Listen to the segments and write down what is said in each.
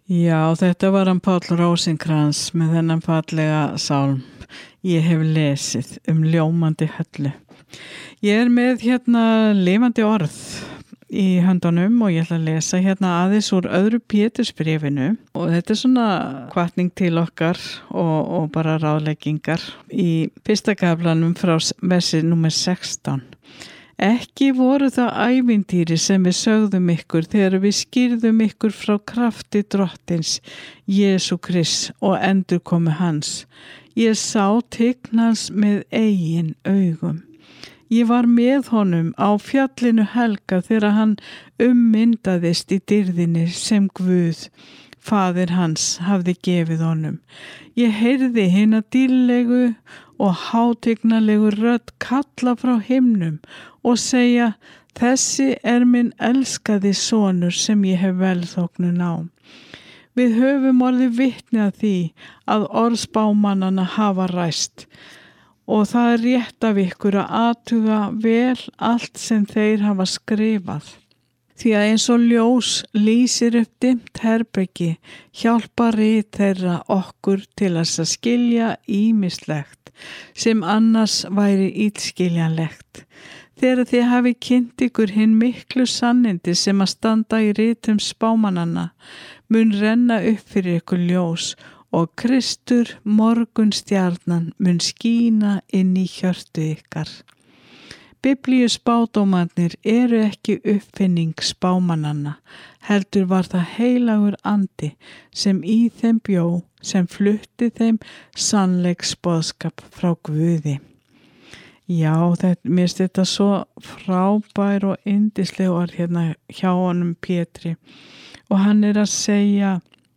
Já, þetta var hann Páll Rósinkrans með þennan fallega sálm. Ég hef lesið ljómandi höllu. Ég er með lifandi orð í höndunum og ég ætla að lesa aðeins úr öðru Pétursbréfinu og þetta er svona hvatning til okkar og bara ráðleggingar í fyrsta kaflanum frá versi númer 16. Ekki voru það ævintýri sem við sögðum ykkur þegar við skýrðum ykkur frá krafti drottins Jesú Krist og endurkomu hans. Ég sá tign hans með eigin augum. Ég var með honum á fjallinu Helga þegar hann myndaðist í dýrðinni sem Guð, faðir hans, hafði gefið honum. Ég heyrði hina dýrlegu og hátignalegu rödd kalla frá himnum og segja, þessi er minn elskaði sonur sem ég hef velþóknun á. Við höfum orðið vitni að því að orð spámannanna hafa ræst og það er rétt af ykkur að athuga vel allt sem þeir hafa skrifað. Því að eins og ljós lýsir upp dimmt herbergi, hjálpa rit þeirra okkur til að skilja ýmislegt sem annars væri illskiljanlegt. Þegar þið hafi kynnt ykkur hinn miklu sannindi sem að standa í ritum spámannanna, mun renna upp fyrir ykkur ljós og Kristur morgunstjarnan mun skína inn í hjörtu ykkar. Biblíu spádómarnir eru ekki uppfinning spámannanna, heldur var það heilagur andi sem í þeim bjó, sem flutti þeim sannleiksboðskap frá Guði. Já, mér finnst þetta svo frábær og yndisleg orð hjá honum Pétri og hann er að segja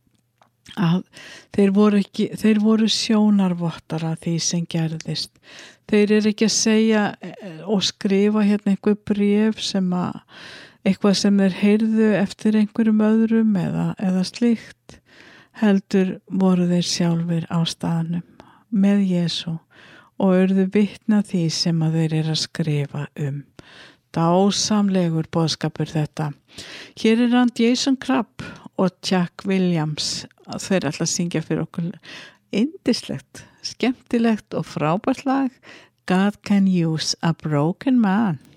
að þeir voru sjónarvottar af því sem gerðist. Þeir eru ekki að segja og skrifa einhver bréf eitthvað sem þeir heyrðu eftir einhverjum öðrum eða slíkt. Heldur voru þeir sjálfir á staðnum með Jesú og urðu vitni að því sem að þeir eru að skrifa Dásamlegur boðskapur þetta. Hér er hann Jason Crabb og Chuck Williams. Þeir ætla að syngja fyrir okkur yndislegt, skemmtilegt og frábært lag. God can use a broken man.